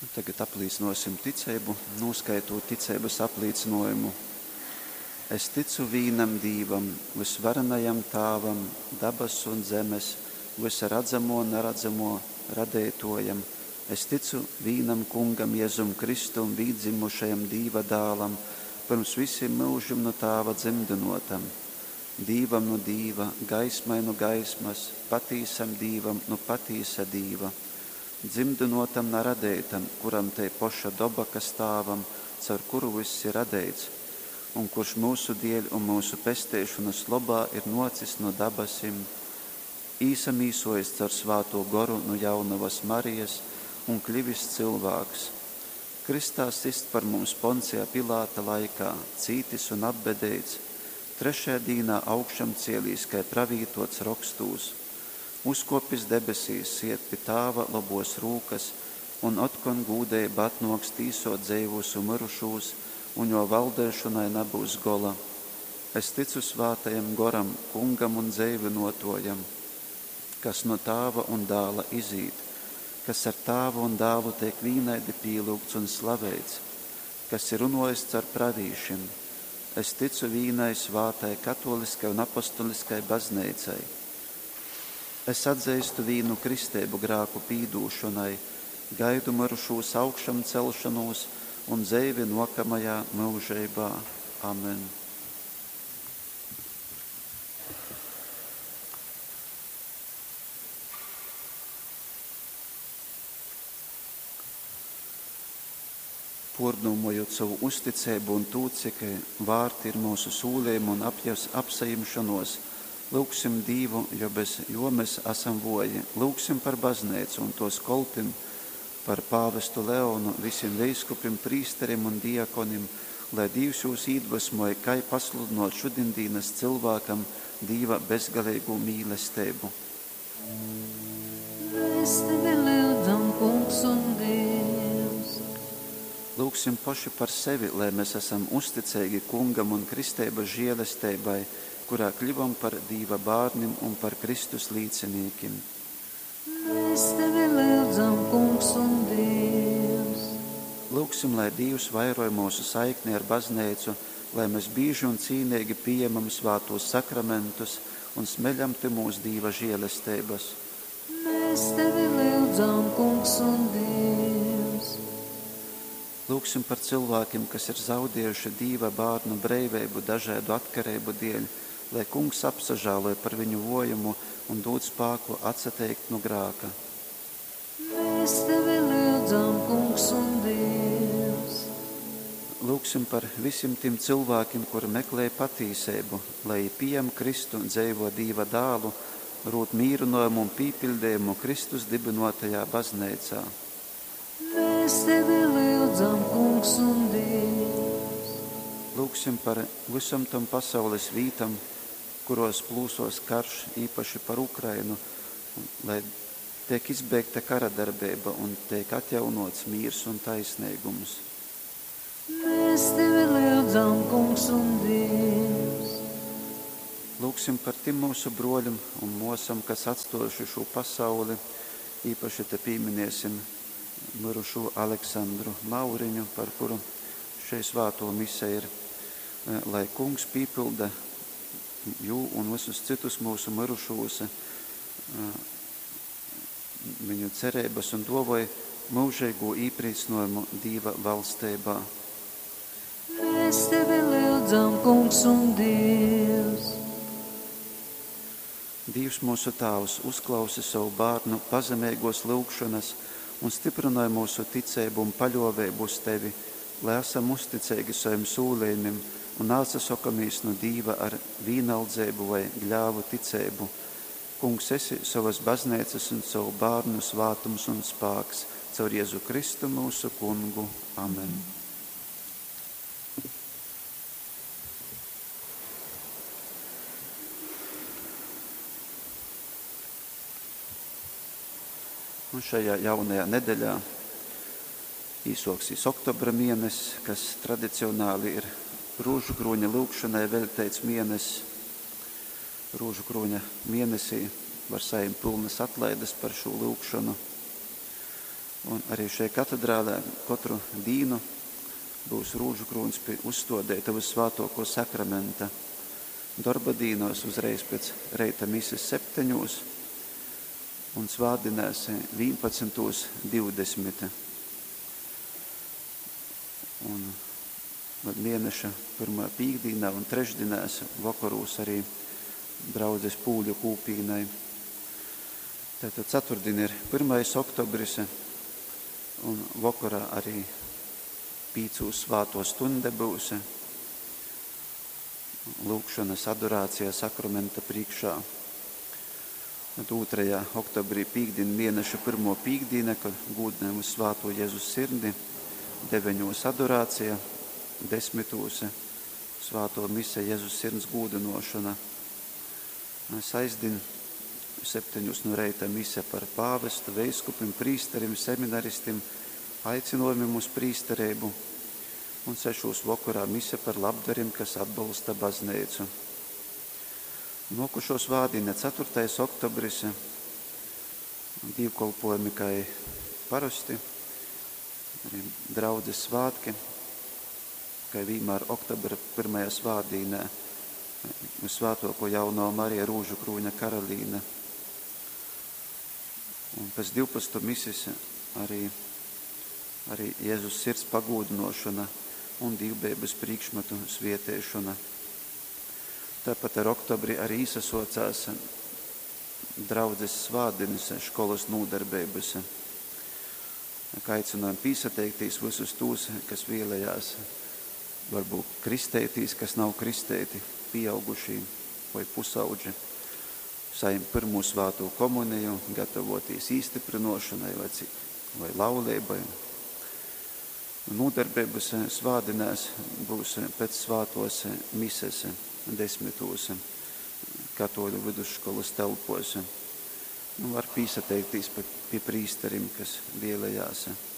Tagad aplīcinosim ticību, noskaitot ticības aplīcinojumu. Es ticu vīnam Dīvam, visvarenajam Tāvam, dabas un zemes, visa redzamo un neredzamo radētojam. Es ticu vīnam Kungam Jēzum Kristum, vīdzimušajam Dīva dālam, pirms visiem mūžam no Tāva dzimdinotam. Dīvam no Dīva, gaismai no gaismas, patīsam Dīvam no patīsa Dīva. Dzimdinotam neradētam, kuram te poša doba, kas Tāvam, caur kuru viss ir radēts, un kurš mūsu dēļ un mūsu pestēšanas labā ir nocis no dabasim, īsam īsojis caur svāto goru no jaunavas Marijas un klivis cilvēks. Kristā sist par mums Poncija Pilāta laikā, cītis un apbedēts, trešajā dīnā augšam cielīs, kai pravītots rakstūs, uzkopis debesīs, iet pie Tāva labos rūkas un otkon gūdēja atnoks tīsot dzīvus un mirušūs, un jo valdēšanai nebūs gola. Es ticu svātajam goram, Kungam un dzīvinotojam, kas no Tāva un dāla izīt, kas ar Tāvu un dālu tiek vīnaidi pīlūgts un slavēts, kas ir runājis ar pravīšiem. Es ticu vīnai svātai katoliskai un apostoliskai baznīcai. Es atzīstu vīnu kristēbu grāku pīdūšanai, gaidu mirušūs augšam celšanos un dzīvi nokamajā mūžībā. Amen. Pordomojot savu uzticību un to, cik vārti ir mūsu sūlēm un apsajumšanos, lūksim Dīvu, jo mēs esam voji. Lūksim par baznīcu un tos kolpim, par pāvestu Leonu, visiem veiskupim, prīsterim un diakonim, lai Dievs jūs iedvesmoja, kai pasludinot šodienas cilvēkam Dieva bezgalīgu mīlestību. Mēs tevi lūdzam, Kungs un Dievs. Lūksim paši par sevi, lai mēs esam uzticīgi Kungam un kristēba žēlastībai, kurā kļuvam par Dieva bārnim un par Kristus līdzinīkim. Mēs tevi lūdzam, Kungs un Dievs. Lūksim, lai Dievs vairoja mūsu saikni ar baznīcu, lai mēs bieži un cīnīgi pieņemam svātos sakramentus un smeļam te mūsu Dieva žēlastības. Mēs tevi lūdzam, Kungs un Dievs. Lūksim par cilvēkiem, kas ir zaudējuši Dieva bārnu breivību dažādu atkarību dēļ, lai Kungs apsažāloja par viņu vojumu un dod spēku atsateikt no grāka. Mēs tevi lūdzam, Kungs un Dievs. Lūksim par visiem tiem cilvēkiem, kuri meklē patīsību, lai pieņem Kristu un dzīvo Dieva dālu, rūt mīrunojumu un pīpildējumu Kristus dibinotajā baznīcā. Mēs tevi lūdzam, Kungs un Dievs. Lūksim par visam tam pasaules vītam, kuros plūsos karš, īpaši par Ukrainu, lai tiek izbeigta kara darbība un tiek atjaunots mīrs un taisnīgums. Mēs tevi lūdzam, Kungs un Dievs. Lūksim par tiem mūsu broļiem un mosam, kas atstojuši šo pasauli, īpaši te pieminēsim mirušo Aleksandru Mauriņu, par kuru šai svāto mise ir, lai Kungs pīpilda jū un visus citus mūsu mirušos viņu cerības un dovoja mūžīgo īpriecinājumu Dieva valstībā. Mēs tevi lūdzam, Kungs un Dievs. Dievs mūsu Tēvs uzklausa savu bārnu pazemīgos lūgšanas un stiprināja mūsu ticību un paļāvību uz tevi, lai esam uzticīgi saviem sūlījumiem un atsasakamies no Dieva ar vīnaldzību vai gļāvu ticību. Kungs, esi savas baznīcas un savu bārnu svātums un spēks, caur Jēzu Kristu mūsu Kungu. Amen. Un šajā jaunajā nedēļā īsoksīs oktobra mēnesis, kas tradicionāli ir Rūžu kroņa lūgšanai veltīts mēnesis. Rūžu kroņa mēnesī var saņemt pilnas atlaides par šo lūgšanu. Un arī šajā katedrālē katru dīnu būs rūžu krūns pie uzstādēta uz svātoko sakramenta. Darba dīnos uzreiz pēc reita mises 7 un svātdienās 11:20. Un mēneša pirmā pīkdīnā un trešdienās vakarūs arī draudzes pūļu kūpīnai. Tātad ceturtdien ir 1. oktobris un vakarā arī 5 svāto stunde būs lūkšanas adorācijā sakramenta priekšā. 2. oktobrī pīkdien mēneša pirmo pīkdīne, kad gūdinām uz svāto Jēzus sirdi, 9 adorācija, 10 svāto mise Jēzus sirds gūdinošana. Saizdien 7 no reita mise par pāvestu, veiskupim, prīsterim, seminaristim, aicinojumiem uz prīsterību. Un 6 vakarā mise par labdarim, kas atbalsta baznīcu. Nokušo svātdiena 4. oktobris, dievkalpojumi kā parasti, arī draudzes svātki, kā vienmēr oktobra 1. svātdienā uz svātoko jauno Mariju Rūžu krūņa karalīne. Un pēc 12 mises arī Jēzus sirds pagūdinošana un divbības priekšmetu svietēšana. Tāpat ar oktobri arī īsasocās draudzes svātdienas školas nodarbības. Kā aicinājām pīsateikties visus tūs, kas vēlējās varbūt kristētīs, kas nav kristēti, pieaugušī vai pusauģi, saņemt pirmo svāto komuniju, gatavoties īstiprinošanai vai laulībai. Nodarbības svātdienās būs pēc svātos mises 10 katoļu vidusskolas telpos. Var pīsateikties pie prīsterim, kas vēlējās.